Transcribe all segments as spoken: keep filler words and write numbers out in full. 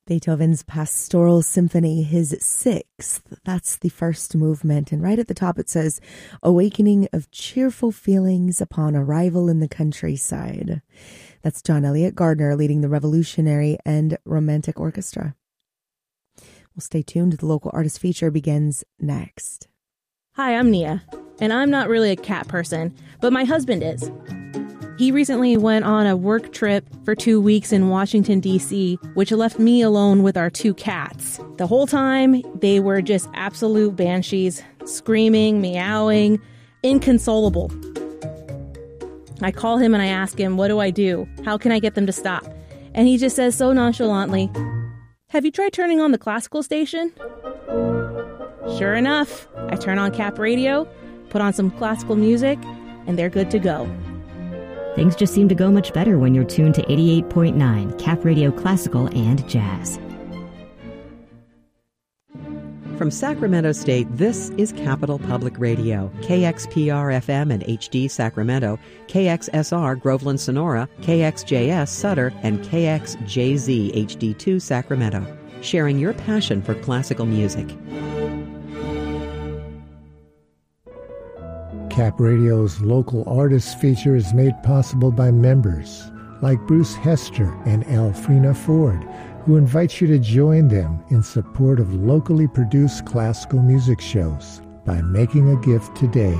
Beethoven's Pastoral Symphony, his sixth. That's the first movement. And right at the top it says, Awakening of Cheerful Feelings Upon Arrival in the Countryside. That's John Elliott Gardner leading the Revolutionary and Romantic Orchestra. We'll stay tuned. The local artist feature begins next. Hi, I'm Nia, and I'm not really a cat person, but my husband is. He recently went on a work trip for two weeks in Washington, D C, which left me alone with our two cats. The whole time, they were just absolute banshees, screaming, meowing, inconsolable. I call him and I ask him, what do I do? How can I get them to stop? And he just says so nonchalantly, have you tried turning on the classical station? Sure enough, I turn on Cap Radio, put on some classical music, and they're good to go. Things just seem to go much better when you're tuned to eighty-eight point nine Cap Radio Classical and Jazz. From Sacramento State, this is Capital Public Radio, K X P R F M and H D Sacramento, K X S R Groveland Sonora, K X J S Sutter, and K X J Z H D two Sacramento, sharing your passion for classical music. Cap Radio's local artist feature is made possible by members like Bruce Hester and Elfrina Ford, who invite you to join them in support of locally produced classical music shows by making a gift today.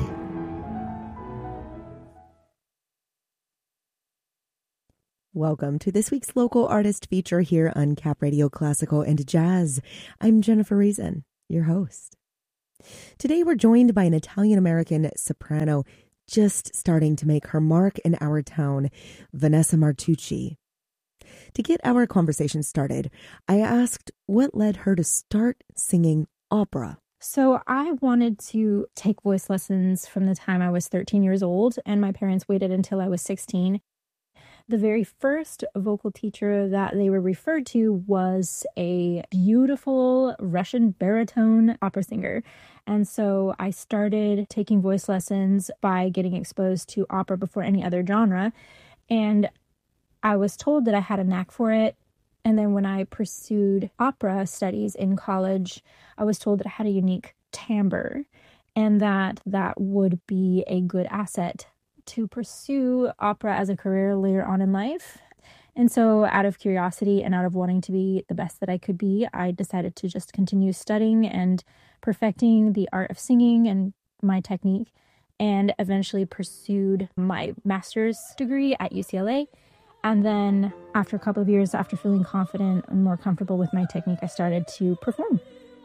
Welcome to this week's local artist feature here on Cap Radio Classical and Jazz. I'm Jennifer Reason, your host. Today we're joined by an Italian-American soprano just starting to make her mark in our town, Vanessa Martucci. To get our conversation started, I asked what led her to start singing opera. So I wanted to take voice lessons from the time I was thirteen years old, and my parents waited until I was sixteen. The very first vocal teacher that they were referred to was a beautiful Russian baritone opera singer. And so I started taking voice lessons by getting exposed to opera before any other genre. And I was told that I had a knack for it. And then when I pursued opera studies in college, I was told that I had a unique timbre and that that would be a good asset to pursue opera as a career later on in life. And so out of curiosity and out of wanting to be the best that I could be, I decided to just continue studying and perfecting the art of singing and my technique, and eventually pursued my master's degree at U C L A. And then after a couple of years, after feeling confident and more comfortable with my technique, I started to perform.